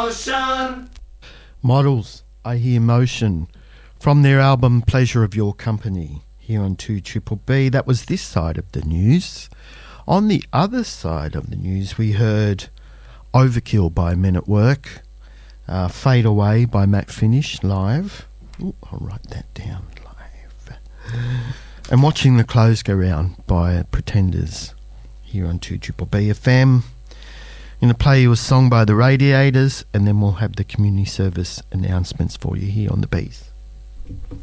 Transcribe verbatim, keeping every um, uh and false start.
motion. Models, I Hear Motion, from their album Pleasure of Your Company, here on two Triple B. That was this side of the news. On the other side of the news, we heard Overkill by Men at Work, uh, Fade Away by Matt Finish, live. Ooh, I'll write that down, live. And Watching the Clothes Go Round by Pretenders, here on two Triple B F M. I'm going to play you a song by the Radiators, and then we'll have the community service announcements for you here on the Bees.